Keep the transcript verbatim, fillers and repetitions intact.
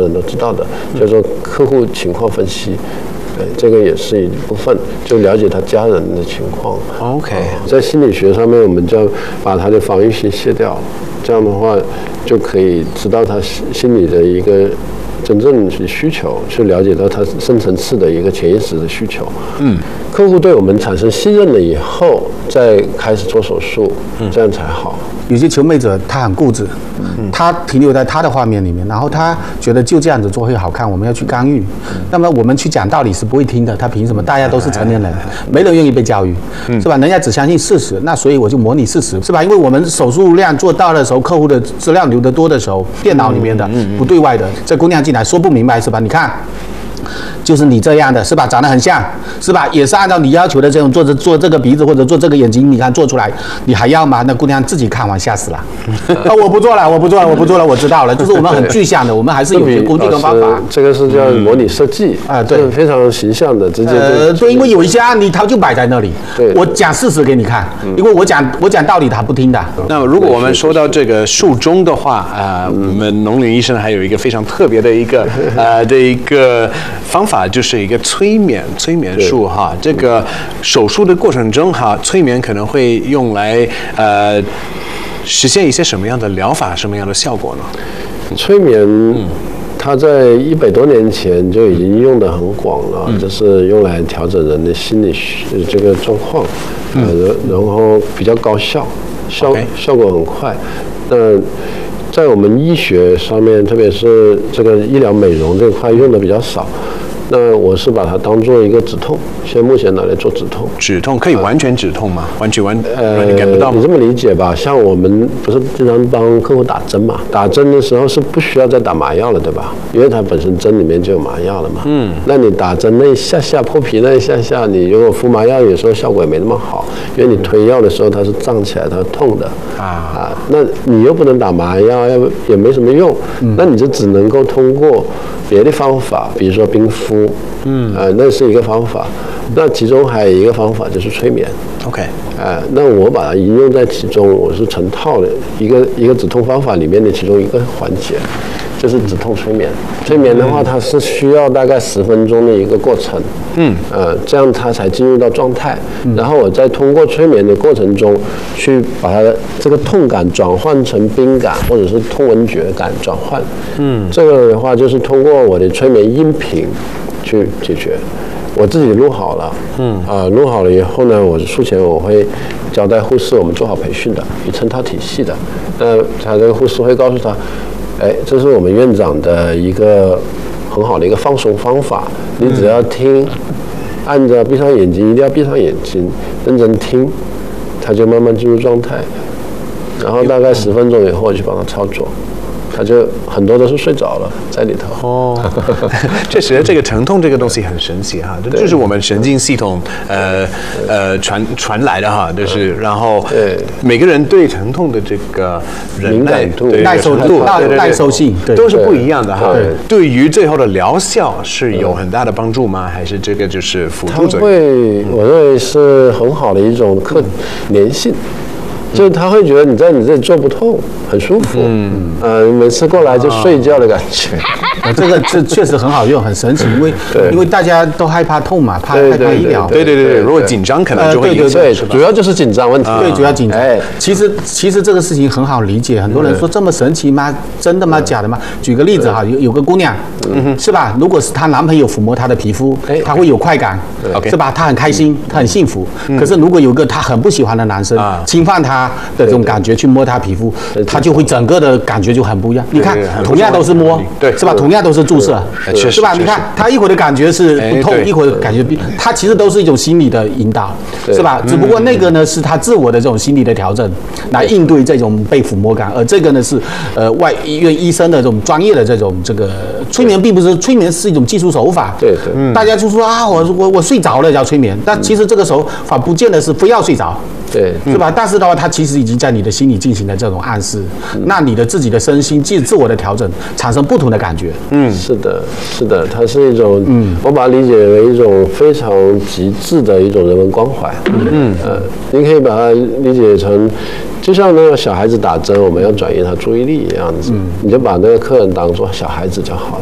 人都知道的，叫做客户情况分析。对，这个也是一部分，就了解他家人的情况。 OK，、 呃、在心理学上面，我们就把他的防御心卸掉，这样的话就可以知道他心理的一个真正的需求，去了解到他深层次的一个潜意识的需求。嗯，客户对我们产生信任了以后，再开始做手术，嗯、这样才好。 有些求美者他很固执，嗯、他停留在他的画面里面，然后他觉得就这样子做会好看，我们要去干预。嗯、那么我们去讲道理是不会听的，他凭什么？大家都是成年人，没人愿意被教育，嗯、是吧？人家只相信事实，那所以我就模拟事实，是吧？因为我们手术量做到的时候，客户的资料留得多的时候，电脑里面的、嗯、不对外的，这姑娘进来说不明白，是吧？你看。就是你这样的是吧？长得很像是吧？也是按照你要求的这种做这做这个鼻子或者做这个眼睛，你看做出来，你还要吗？那姑娘自己看完吓死了。啊，我不做了，我不做了，我不做了，我知道了。就是我们很具象的，我们还是有些工具跟方法。 这个是叫模拟设计啊，对， 非常形象的，直接呃，对，因为有一些案例它就摆在那里，对，我讲事实给你看，因为我讲我讲道理他不听的。 那么如果我们说到这个术中的话啊，我们农林医生还有一个非常特别的一个呃的一个方法。就是一个催眠催眠术哈，这个手术的过程中哈，催眠可能会用来呃实现一些什么样的疗法，什么样的效果呢？ 催眠，嗯、它在一百多年前就已经用得很广了，嗯、就是用来调整人的心理这个状况，嗯、呃，然后比较高效，效 Okay. 效果很快。那在我们医学上面，特别是这个医疗美容这块用的比较少。那我是把它当做一个止痛，现在目前拿来做止痛。 止痛可以完全止痛吗？完全完呃， 你感不到吗？ 你这么理解吧，像我们不是经常帮客户打针嘛？打针的时候是不需要再打麻药了，对吧？因为它本身针里面就有麻药了嘛。嗯。那你打针那一下下破皮那一下下，你如果敷麻药，有时候效果也没那么好，因为你推药的时候它是胀起来，它是痛的啊啊。那你又不能打麻药，要也没什么用，嗯、那你就只能够通过别的方法，比如说冰敷。嗯，呃，那是一个方法。那其中还有一个方法就是催眠。 OK， 呃，那我把它应用在其中，我是成套的一个一个止痛方法里面的其中一个环节，就是止痛催眠。催眠的话，它是需要大概十分钟的一个过程。嗯，呃，这样它才进入到状态。然后我再通过催眠的过程中，去把它的这个痛感转换成冰感或者是痛闻觉感转换。嗯，这个的话就是通过我的催眠音频去解决。我自己录好了，嗯，啊、呃，录好了以后呢，我术前我会交代护士，我们做好培训的，有成套体系的。那他这个护士会告诉他，哎，这是我们院长的一个很好的一个放松方法，你只要听，按着闭上眼睛，一定要闭上眼睛，认真听，他就慢慢进入状态。然后大概十分钟以后，我去帮他操作。他就很多都是睡着了在里头。哦， 确实，这个疼痛这个东西很神奇哈，这就是我们神经系统呃呃传传来的哈，就是然后每个人对疼痛的这个忍耐度、 耐受度、耐受性都是不一样的哈。对于最后的疗效是有很大的帮助吗？还是这个就是辅助作用？ 会，我认为是很好的一种可粘性。就是他会觉得你在你这里做不痛，很舒服。嗯，呃，每次过来就睡觉的感觉。 啊，这个这确实很好用，很神奇，因为因为大家都害怕痛嘛，怕害怕医疗。 对对对对，如果紧张可能就会影响。 对对对，主要就是紧张问题。 对，主要紧张。哎，其实其实这个事情很好理解，很多人说这么神奇吗？真的吗？假的吗？举个例子哈，有有个姑娘，是吧？如果是她男朋友抚摸她的皮肤，她会有快感，是吧？她很开心，她很幸福。可是如果有个她很不喜欢的男生侵犯她的这种感觉去摸她皮肤，她就会整个的感觉就很不一样。你看，同样都是摸， 对， 是吧？同样都是注射，是吧？你看，她一会儿的感觉是不痛，一会儿感觉不，她其实都是一种心理的引导，是吧？只不过那个呢是她自我的这种心理的调整，来应对这种被抚摸感，而这个呢是呃外医院医生的这种专业的这种这个催眠，并不是催眠是一种技术手法。 对对， 大家就说啊，我我我睡着了叫催眠，但其实这个手法不见得是非要睡着。 对， 是吧？但是的话，它其实已经在你的心里进行了这种暗示，嗯、那你的自己的身心自自我的调整，产生不同的感觉。 嗯，是的，是的，它是一种，嗯，我把它理解为一种非常极致的一种人文关怀。嗯，呃，你可以把它理解成，就像那个小孩子打针，我们要转移他注意力一样子，嗯、你就把那个客人当做小孩子就好了。